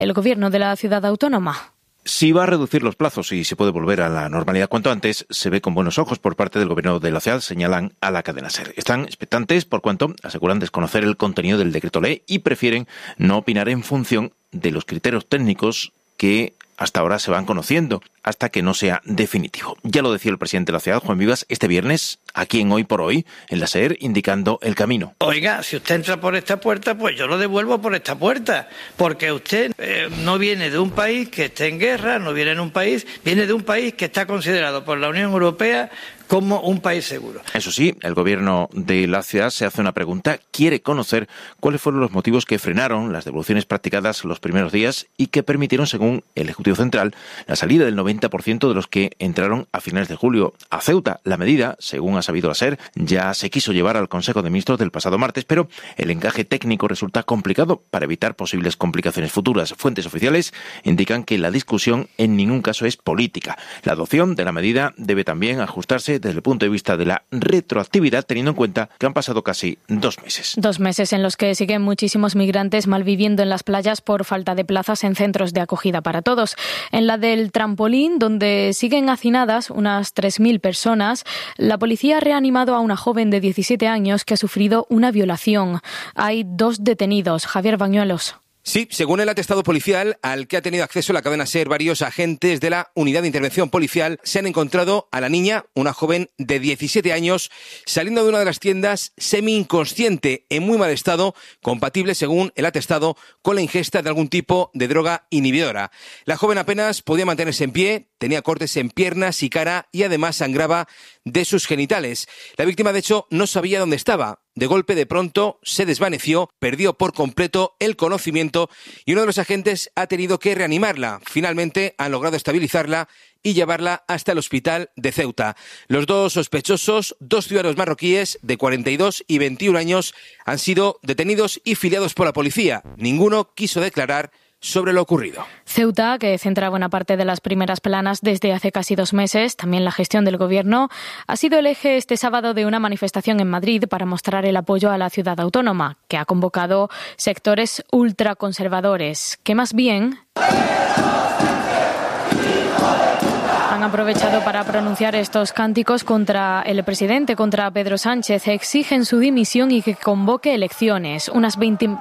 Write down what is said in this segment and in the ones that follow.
el gobierno de la ciudad autónoma. Si va a reducir los plazos y se puede volver a la normalidad cuanto antes, se ve con buenos ojos por parte del gobierno de la ciudad, señalan a la cadena SER. Están expectantes por cuanto aseguran desconocer el contenido del decreto ley y prefieren no opinar en función de los criterios técnicos que hasta ahora se van conociendo, hasta que no sea definitivo. Ya lo decía el presidente de la ciudad, Juan Vivas, este viernes, aquí en Hoy por Hoy, en la SER, indicando el camino. Oiga, si usted entra por esta puerta, pues yo lo devuelvo por esta puerta, porque usted no viene de un país que esté en guerra, viene de un país que está considerado por la Unión Europea como un país seguro. Eso sí, el gobierno de la ciudad se hace una pregunta, quiere conocer cuáles fueron los motivos que frenaron las devoluciones practicadas los primeros días y que permitieron, según el Ejecutivo Central, la salida del 90% de los que entraron a finales de julio a Ceuta. La medida, según ha sabido la SER, ya se quiso llevar al Consejo de Ministros del pasado martes, pero el encaje técnico resulta complicado para evitar posibles complicaciones futuras. Fuentes oficiales indican que la discusión en ningún caso es política. La adopción de la medida debe también ajustarse desde el punto de vista de la retroactividad, teniendo en cuenta que han pasado casi 2 meses. 2 meses en los que siguen muchísimos migrantes malviviendo en las playas por falta de plazas en centros de acogida para todos. En la del Trampolín, donde siguen hacinadas unas 3.000 personas, la policía ha reanimado a una joven de 17 años que ha sufrido una violación. Hay 2 detenidos. Javier Bañuelos. Sí, según el atestado policial al que ha tenido acceso la cadena SER, varios agentes de la Unidad de Intervención Policial se han encontrado a la niña, una joven de 17 años, saliendo de una de las tiendas semi-inconsciente, en muy mal estado, compatible, según el atestado, con la ingesta de algún tipo de droga inhibidora. La joven apenas podía mantenerse en pie, tenía cortes en piernas y cara y además sangraba de sus genitales. La víctima, de hecho, no sabía dónde estaba. De golpe, de pronto, se desvaneció, perdió por completo el conocimiento y uno de los agentes ha tenido que reanimarla. Finalmente han logrado estabilizarla y llevarla hasta el hospital de Ceuta. Los 2 sospechosos, 2 ciudadanos marroquíes de 42 y 21 años, han sido detenidos y filiados por la policía. Ninguno quiso declarar sobre lo ocurrido. Ceuta, que centra buena parte de las primeras planas desde hace casi 2 meses, también la gestión del gobierno, ha sido el eje este sábado de una manifestación en Madrid para mostrar el apoyo a la ciudad autónoma, que ha convocado sectores ultraconservadores, que más bien han aprovechado para pronunciar estos cánticos contra el presidente, contra Pedro Sánchez. Exigen su dimisión y que convoque elecciones. Unas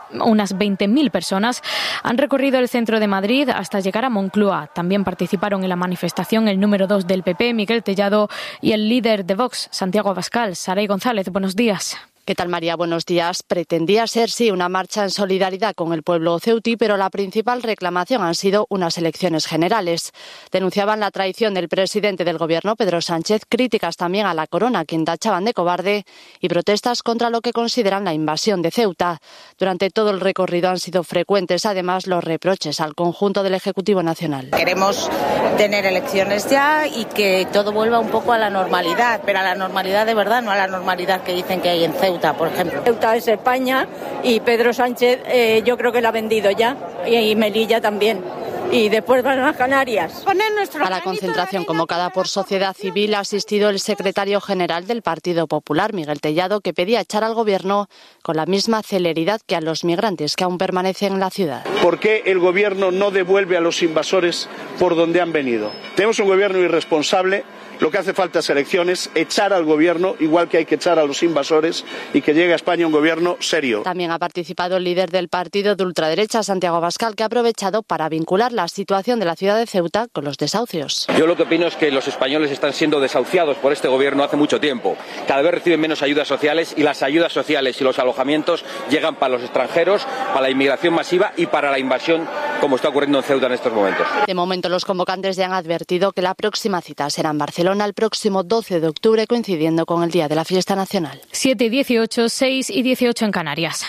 20.000 personas han recorrido el centro de Madrid hasta llegar a Moncloa. También participaron en la manifestación el número 2 del PP, Miguel Tellado, y el líder de Vox, Santiago Abascal. Saray González, buenos días. ¿Qué tal, María? Buenos días. Pretendía ser, sí, una marcha en solidaridad con el pueblo ceutí, pero la principal reclamación han sido unas elecciones generales. Denunciaban la traición del presidente del gobierno, Pedro Sánchez, críticas también a la corona, quien tachaban de cobarde, y protestas contra lo que consideran la invasión de Ceuta. Durante todo el recorrido han sido frecuentes, además, los reproches al conjunto del Ejecutivo Nacional. Queremos tener elecciones ya y que todo vuelva un poco a la normalidad, pero a la normalidad de verdad, no a la normalidad que dicen que hay en Ceuta. Por ejemplo. Ceuta es España y Pedro Sánchez yo creo que la ha vendido ya y Melilla también. Y después van a las Canarias. A la concentración convocada por Sociedad Civil ha asistido el secretario general del Partido Popular, Miguel Tellado, que pedía echar al gobierno con la misma celeridad que a los migrantes que aún permanecen en la ciudad. ¿Por qué el gobierno no devuelve a los invasores por donde han venido? Tenemos un gobierno irresponsable. Lo que hace falta es elecciones, echar al gobierno, igual que hay que echar a los invasores, y que llegue a España un gobierno serio. También ha participado el líder del partido de ultraderecha, Santiago Abascal, que ha aprovechado para vincular la situación de la ciudad de Ceuta con los desahucios. Yo lo que opino es que los españoles están siendo desahuciados por este gobierno hace mucho tiempo. Cada vez reciben menos ayudas sociales y las ayudas sociales y los alojamientos llegan para los extranjeros, para la inmigración masiva y para la invasión, como está ocurriendo en Ceuta en estos momentos. De momento, los convocantes ya han advertido que la próxima cita será en Barcelona el próximo 12 de octubre, coincidiendo con el Día de la Fiesta Nacional. 7:18, 6:18 en Canarias.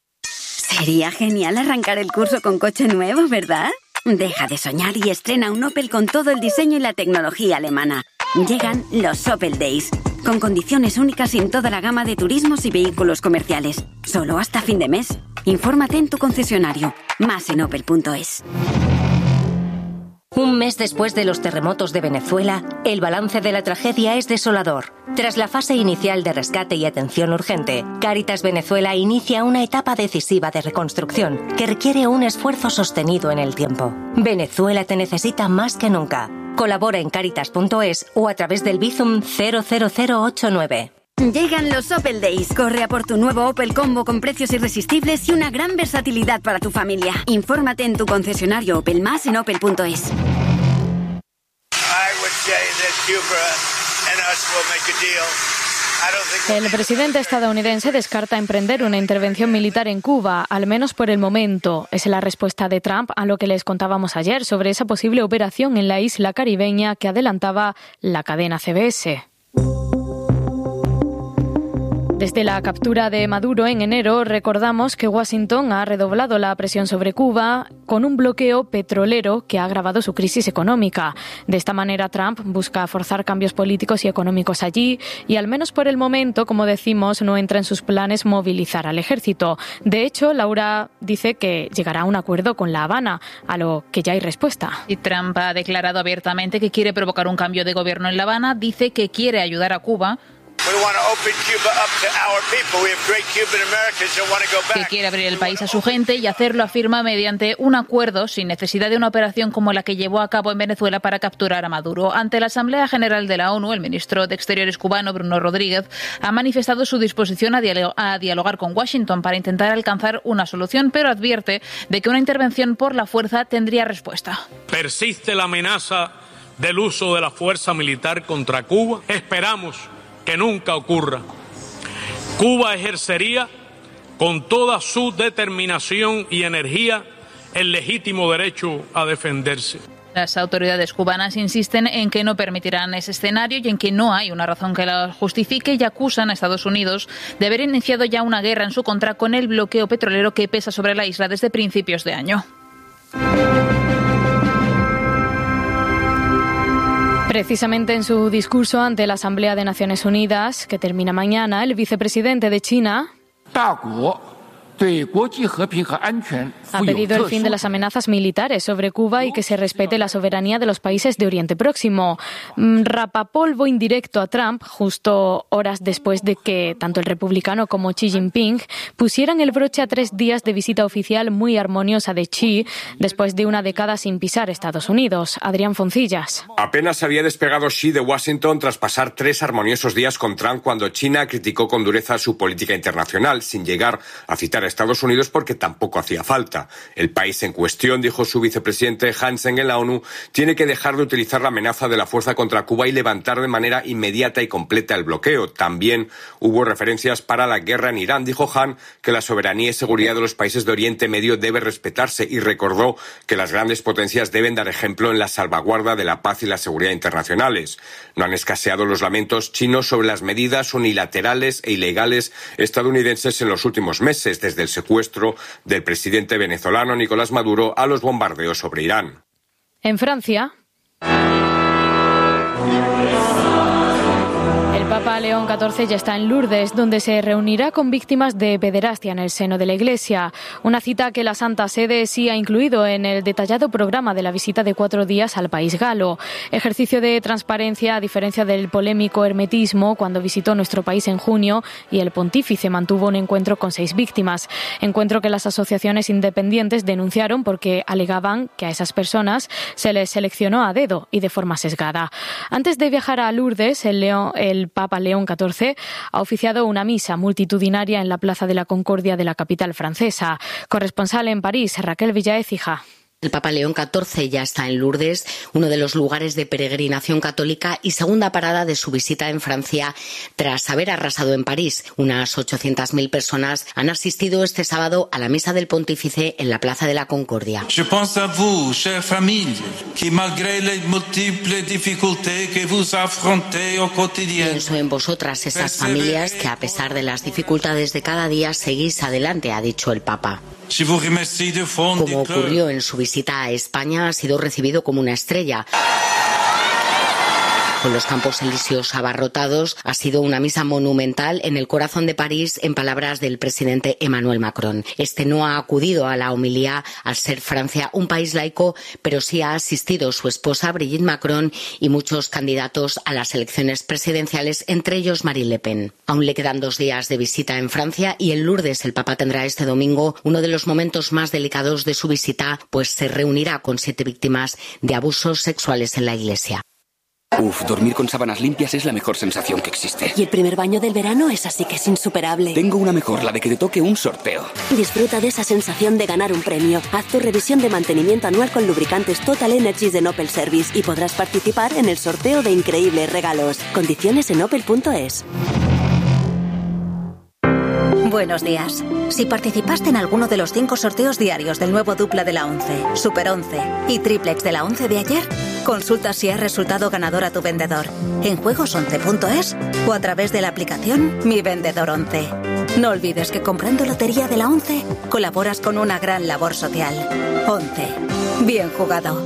Sería genial arrancar el curso con coche nuevo, ¿verdad? Deja de soñar y estrena un Opel con todo el diseño y la tecnología alemana. Llegan los Opel Days, con condiciones únicas en toda la gama de turismos y vehículos comerciales. Solo hasta fin de mes. Infórmate en tu concesionario. Más en opel.es. Un mes después de los terremotos de Venezuela, el balance de la tragedia es desolador. Tras la fase inicial de rescate y atención urgente, Cáritas Venezuela inicia una etapa decisiva de reconstrucción que requiere un esfuerzo sostenido en el tiempo. Venezuela te necesita más que nunca. Colabora en Cáritas.es o a través del Bizum 00089. Llegan los Opel Days. Corre a por tu nuevo Opel Combo con precios irresistibles y una gran versatilidad para tu familia. Infórmate en tu concesionario Opel más en opel.es. El presidente estadounidense descarta emprender una intervención militar en Cuba, al menos por el momento. Es la respuesta de Trump a lo que les contábamos ayer sobre esa posible operación en la isla caribeña que adelantaba la cadena CBS. Desde la captura de Maduro en enero, recordamos que Washington ha redoblado la presión sobre Cuba con un bloqueo petrolero que ha agravado su crisis económica. De esta manera, Trump busca forzar cambios políticos y económicos allí y, al menos por el momento, como decimos, no entra en sus planes movilizar al ejército. De hecho, Laura dice que llegará a un acuerdo con La Habana, a lo que ya hay respuesta. Y Trump ha declarado abiertamente que quiere provocar un cambio de gobierno en La Habana, dice que quiere ayudar a Cuba, que quiere abrir el país a su gente y hacerlo, afirma, mediante un acuerdo sin necesidad de una operación como la que llevó a cabo en Venezuela para capturar a Maduro. Ante la Asamblea General de la ONU, el ministro de Exteriores cubano, Bruno Rodríguez, ha manifestado su disposición a dialogar con Washington para intentar alcanzar una solución, pero advierte de que una intervención por la fuerza tendría respuesta. Persiste la amenaza del uso de la fuerza militar contra Cuba. Esperamos que nunca ocurra. Cuba ejercería con toda su determinación y energía el legítimo derecho a defenderse. Las autoridades cubanas insisten en que no permitirán ese escenario y en que no hay una razón que la justifique y acusan a Estados Unidos de haber iniciado ya una guerra en su contra con el bloqueo petrolero que pesa sobre la isla desde principios de año. Precisamente en su discurso ante la Asamblea de Naciones Unidas, que termina mañana, el vicepresidente de China ha pedido el fin de las amenazas militares sobre Cuba y que se respete la soberanía de los países de Oriente Próximo. Rapapolvo indirecto a Trump, justo horas después de que tanto el republicano como Xi Jinping pusieran el broche a 3 días de visita oficial muy armoniosa de Xi, después de una década sin pisar Estados Unidos. Adrián Foncillas. Apenas había despegado Xi de Washington tras pasar 3 armoniosos días con Trump cuando China criticó con dureza su política internacional, sin llegar a citar a Estados Unidos porque tampoco hacía falta. El país en cuestión, dijo su vicepresidente Hansen en la ONU, tiene que dejar de utilizar la amenaza de la fuerza contra Cuba y levantar de manera inmediata y completa el bloqueo. También hubo referencias para la guerra en Irán. Dijo Han que la soberanía y seguridad de los países de Oriente Medio debe respetarse y recordó que las grandes potencias deben dar ejemplo en la salvaguarda de la paz y la seguridad internacionales. No han escaseado los lamentos chinos sobre las medidas unilaterales e ilegales estadounidenses en los últimos meses, desde el secuestro del presidente venezolano Nicolás Maduro a los bombardeos sobre Irán. En Francia, el Papa León XIV ya está en Lourdes, donde se reunirá con víctimas de pederastia en el seno de la Iglesia. Una cita que la Santa Sede sí ha incluido en el detallado programa de la visita de 4 días al país galo. Ejercicio de transparencia, a diferencia del polémico hermetismo cuando visitó nuestro país en junio y el pontífice mantuvo un encuentro con 6 víctimas. Encuentro que las asociaciones independientes denunciaron porque alegaban que a esas personas se les seleccionó a dedo y de forma sesgada. Antes de viajar a Lourdes, el Papa León XIV ha oficiado una misa multitudinaria en la Plaza de la Concordia de la capital francesa. Corresponsal en París, Raquel Villaécija. El Papa León XIV ya está en Lourdes, uno de los lugares de peregrinación católica y segunda parada de su visita en Francia tras haber arrasado en París. Unas 800.000 personas han asistido este sábado a la misa del pontífice en la Plaza de la Concordia. Je pense à vous, chère famille, qui malgré les múltiples dificultés que vous affrontez au quotidien. Pienso en vosotras, esas familias que a pesar de las dificultades de cada día seguís adelante, ha dicho el Papa. Como ocurrió en su visita a España, ha sido recibido como una estrella. Con los Campos Elíseos abarrotados, ha sido una misa monumental en el corazón de París, en palabras del presidente Emmanuel Macron. Este no ha acudido a la homilía al ser Francia un país laico, pero sí ha asistido su esposa Brigitte Macron y muchos candidatos a las elecciones presidenciales, entre ellos Marine Le Pen. Aún le quedan 2 días de visita en Francia y en Lourdes el Papa tendrá este domingo uno de los momentos más delicados de su visita, pues se reunirá con 7 víctimas de abusos sexuales en la iglesia. Dormir con sábanas limpias es la mejor sensación que existe. Y el primer baño del verano es así que es insuperable. Tengo una mejor, la de que te toque un sorteo. Disfruta de esa sensación de ganar un premio. Haz tu revisión de mantenimiento anual con lubricantes Total Energies de Opel Service y podrás participar en el sorteo de increíbles regalos. Condiciones en opel.es. Buenos días. Si participaste en alguno de los 5 sorteos diarios del nuevo dupla de la 11, Super 11 y triplex de la 11 de ayer, consulta si has resultado ganador a tu vendedor en juegos11.es o a través de la aplicación Mi Vendedor 11. No olvides que comprando lotería de la 11 colaboras con una gran labor social. 11. Bien jugado.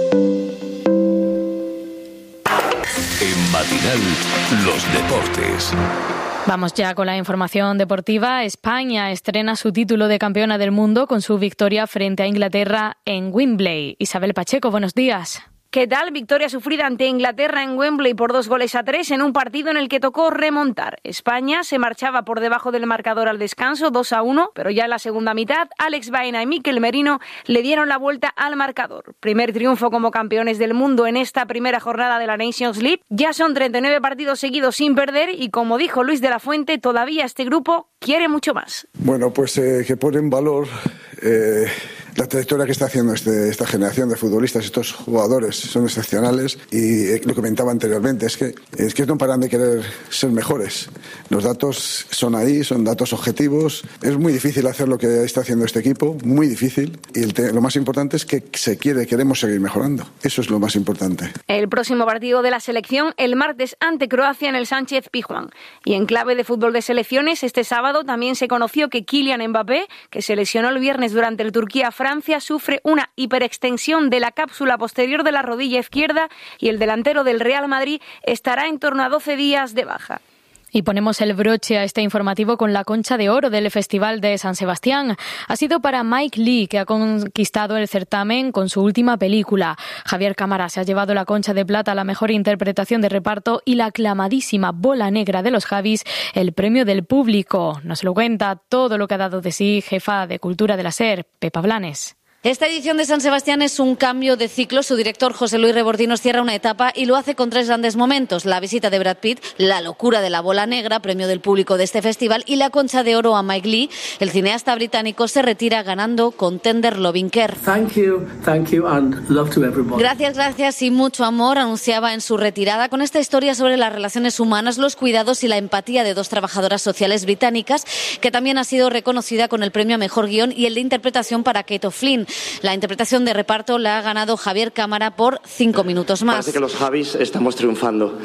En Matinal, los deportes. Vamos ya con la información deportiva. España estrena su título de campeona del mundo con su victoria frente a Inglaterra en Wembley. Isabel Pacheco, buenos días. ¿Qué tal? Victoria sufrida ante Inglaterra en Wembley por 2-3 en un partido en el que tocó remontar. España se marchaba por debajo del marcador al descanso, 2-1, pero ya en la segunda mitad, Alex Baena y Mikel Merino le dieron la vuelta al marcador. Primer triunfo como campeones del mundo en esta primera jornada de la Nations League. Ya son 39 partidos seguidos sin perder y, como dijo Luis de la Fuente, todavía este grupo quiere mucho más. Bueno, pues que pone en valor la trayectoria que está haciendo esta generación de futbolistas. Estos jugadores son excepcionales y lo comentaba anteriormente, es que no paran de querer ser mejores. Los datos son ahí, son datos objetivos. Es muy difícil hacer lo que está haciendo este equipo, muy difícil, y lo más importante es que queremos seguir mejorando. Eso es lo más importante. El próximo partido de la selección el martes ante Croacia en el Sánchez Pizjuán. Y en clave de fútbol de selecciones, este sábado también se conoció que Kylian Mbappé, que se lesionó el viernes durante el Turquía-Francia, sufre una hiperextensión de la cápsula posterior de la rodilla izquierda y el delantero del Real Madrid estará en torno a 12 días de baja. Y ponemos el broche a este informativo con la Concha de Oro del Festival de San Sebastián. Ha sido para Mike Leigh, que ha conquistado el certamen con su última película. Javier Cámara se ha llevado la Concha de Plata a la mejor interpretación de reparto y la aclamadísima Bola Negra de los Javis, el premio del público. Nos lo cuenta todo lo que ha dado de sí jefa de Cultura de la SER, Pepa Blanes. Esta edición de San Sebastián es un cambio de ciclo. Su director, José Luis Rebordinos, cierra una etapa y lo hace con 3 grandes momentos. La visita de Brad Pitt, la locura de la Bola Negra, premio del público de este festival, y la Concha de Oro a Mike Leigh. El cineasta británico se retira ganando con Tender Loving Care. Thank you and love to everybody. Gracias y mucho amor, anunciaba en su retirada, con esta historia sobre las relaciones humanas, los cuidados y la empatía de 2 trabajadoras sociales británicas, que también ha sido reconocida con el premio a Mejor Guión y el de interpretación para Kate O'Flynn. La interpretación de reparto la ha ganado Javier Cámara por 5 minutos más. Parece que los Javis estamos triunfando.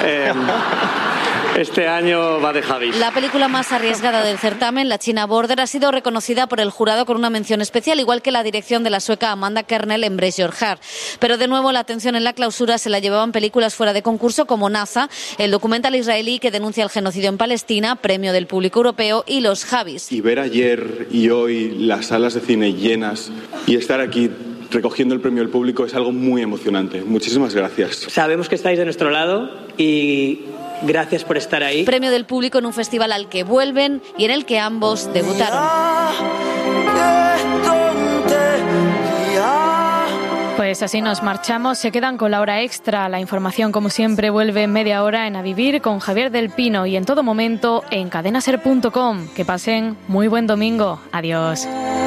Este año va de Javis. La película más arriesgada del certamen, La China Border, ha sido reconocida por el jurado con una mención especial, igual que la dirección de la sueca Amanda Kernel en Brace Your Heart. Pero de nuevo la atención en la clausura se la llevaban películas fuera de concurso como NASA, el documental israelí que denuncia el genocidio en Palestina, premio del público europeo, y Los Javis. Y ver ayer y hoy las salas de cine llenas y estar aquí recogiendo el premio del público es algo muy emocionante. Muchísimas gracias. Sabemos que estáis de nuestro lado y gracias por estar ahí. Premio del público en un festival al que vuelven y en el que ambos debutaron. Pues así nos marchamos, se quedan con la hora extra. La información, como siempre, vuelve en media hora en A Vivir con Javier del Pino y en todo momento en cadenaser.com. Que pasen muy buen domingo. Adiós.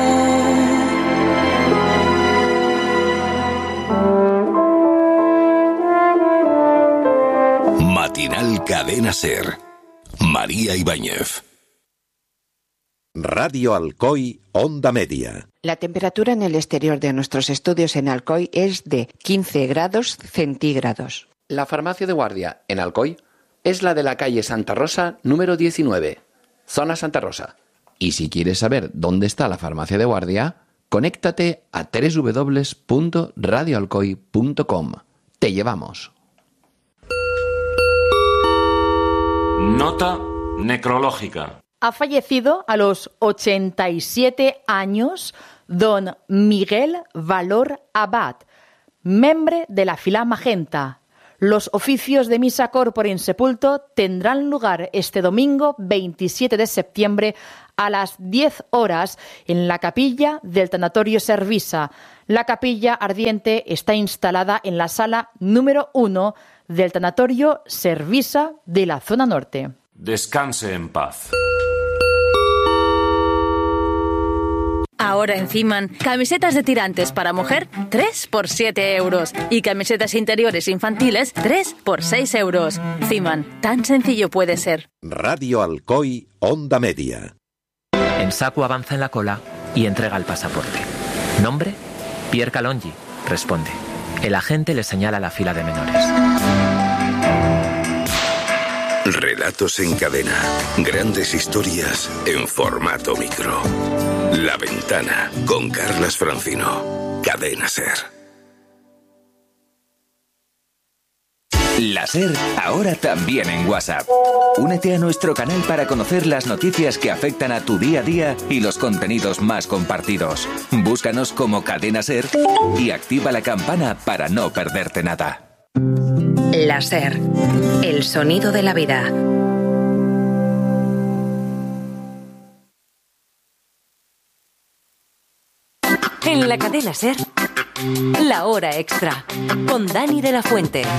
Matinal Cadena Ser. María Ibáñez. Radio Alcoy, Onda Media. La temperatura en el exterior de nuestros estudios en Alcoy es de 15 grados centígrados. La farmacia de guardia en Alcoy es la de la calle Santa Rosa, número 19, zona Santa Rosa. Y si quieres saber dónde está la farmacia de guardia, conéctate a www.radioalcoy.com. Te llevamos. Nota necrológica. Ha fallecido a los 87 años don Miguel Valor Abad, membre de la Fila Magenta. Los oficios de misa corpore in sepulto tendrán lugar este domingo 27 de septiembre a las 10 horas en la capilla del Tanatorio Servisa. La capilla ardiente está instalada en la sala número 1 del Tanatorio Servisa de la zona norte. Descanse en paz. Ahora en Ziman, camisetas de tirantes para mujer, 3 por 7 euros. Y camisetas interiores infantiles, 3 por 6 euros. Ziman, tan sencillo puede ser. Radio Alcoy, Onda Media. En Sacu avanza en la cola y entrega el pasaporte. ¿Nombre? Pierre Calongi. Responde. El agente le señala la fila de menores. Relatos en cadena. Grandes historias en formato micro. La Ventana, con Carlas Francino. Cadena SER. La SER, ahora también en WhatsApp. Únete a nuestro canal para conocer las noticias que afectan a tu día a día y los contenidos más compartidos. Búscanos como Cadena SER y activa la campana para no perderte nada. La SER, el sonido de la vida. En la cadena SER, La Hora Extra, con Dani de la Fuente.